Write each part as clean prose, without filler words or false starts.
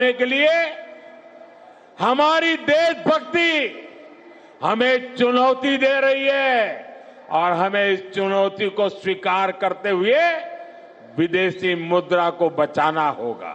के लिए हमारी देशभक्ति हमें चुनौती दे रही है और हमें इस चुनौती को स्वीकार करते हुए विदेशी मुद्रा को बचाना होगा.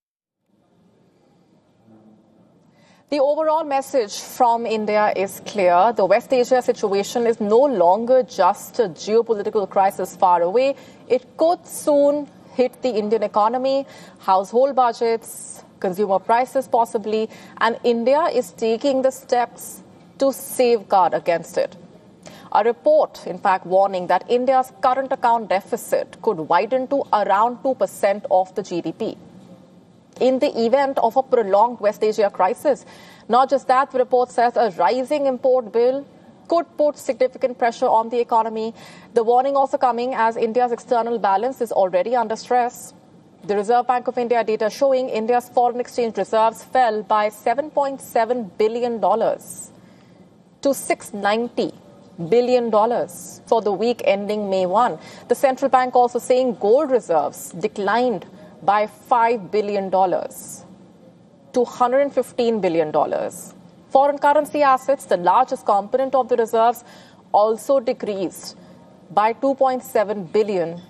The overall message from India is clear. The West Asia situation is no longer just a geopolitical crisis far away. It could soon hit the Indian economy, household budgets, consumer prices possibly, and India is taking the steps to safeguard against it. A report, in fact, warning that India's current account deficit could widen to around 2% of the GDP. In the event of a prolonged West Asia crisis. Not just that, the report says a rising import bill could put significant pressure on the economy. The warning also coming as India's external balance is already under stress. The Reserve Bank of India data showing India's foreign exchange reserves fell by $7.7 billion to $690 billion for the week ending May 1. The central bank also saying gold reserves declined by $5 billion to $115 billion. Foreign currency assets, the largest component of the reserves, also decreased by $2.7 billion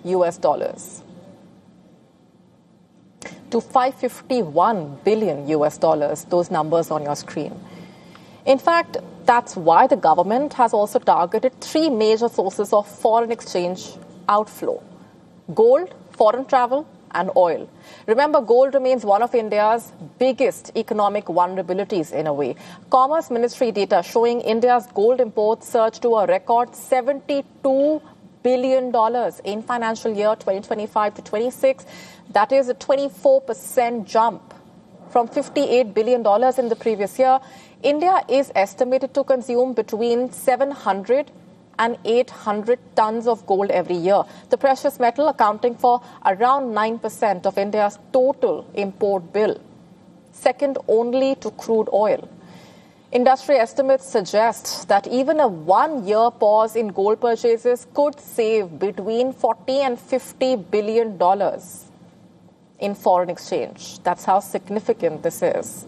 to $551 billion, those numbers on your screen. In fact, that's why the government has also targeted three major sources of foreign exchange outflow: gold, foreign travel, and oil. Remember, gold remains one of India's biggest economic vulnerabilities in a way. Commerce Ministry data showing India's gold imports surged to a record $72 billion in financial year 2025 to 26. That is a 24% jump from $58 billion in the previous year. India is estimated to consume between 700 and 800 tons of gold every year. The precious metal accounting for around 9% of India's total import bill, second only to crude oil. Industry estimates suggest that even a one-year pause in gold purchases could save between $40 and $50 billion in foreign exchange. That's how significant this is.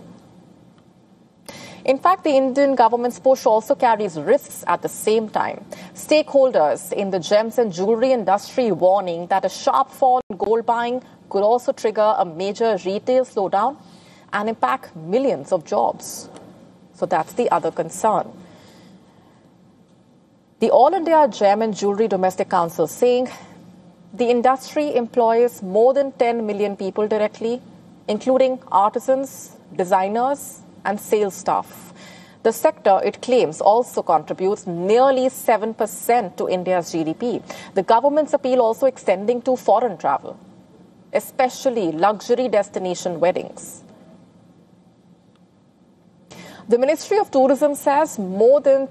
In fact, the Indian government's push also carries risks at the same time. Stakeholders in the gems and jewelry industry warning that a sharp fall in gold buying could also trigger a major retail slowdown and impact millions of jobs. So that's the other concern. The All India Gem and Jewelry Domestic Council saying the industry employs more than 10 million people directly, including artisans, designers, and sales staff. The sector, it claims, also contributes nearly 7% to India's GDP. The government's appeal also extending to foreign travel, especially luxury destination weddings. The Ministry of Tourism says more than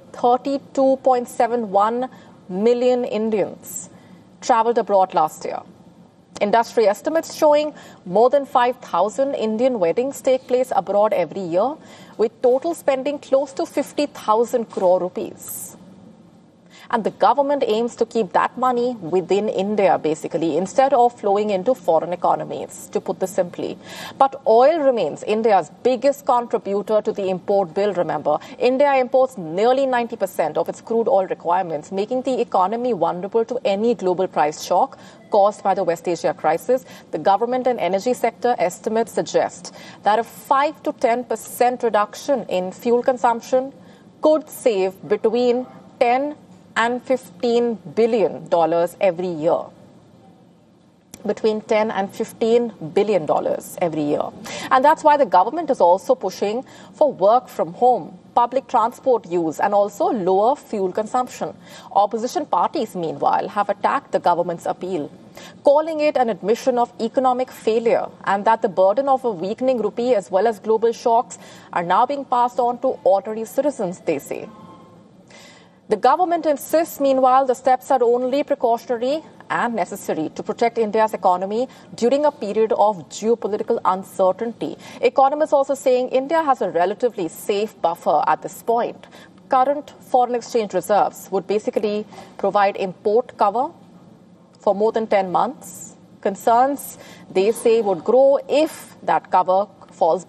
32.71 million Indians travelled abroad last year. Industry estimates showing more than 5,000 Indian weddings take place abroad every year, with total spending close to 50,000 crore rupees. And the government aims to keep that money within India, basically, instead of flowing into foreign economies, to put this simply. But oil remains India's biggest contributor to the import bill, remember. India imports nearly 90% of its crude oil requirements, making the economy vulnerable to any global price shock caused by the West Asia crisis. The government and energy sector estimates suggest that a 5 to 10% reduction in fuel consumption could save between 10 and $15 billion every year. Between 10 and $15 billion every year. And that's why the government is also pushing for work from home, public transport use, and also lower fuel consumption. Opposition parties, meanwhile, have attacked the government's appeal, calling it an admission of economic failure and that the burden of a weakening rupee as well as global shocks are now being passed on to ordinary citizens, they say. The government insists, meanwhile, the steps are only precautionary and necessary to protect India's economy during a period of geopolitical uncertainty. Economists also saying India has a relatively safe buffer at this point. Current foreign exchange reserves would basically provide import cover for more than 10 months. Concerns, they say, would grow if that cover falls